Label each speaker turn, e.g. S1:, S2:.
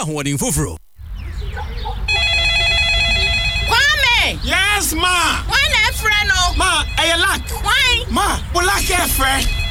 S1: ahoɔden foforo.
S2: Kwame!
S3: Yes, ma!
S2: Why na friend no?
S3: Ma, I lack.
S2: Why?
S3: Ma, Bulake friend.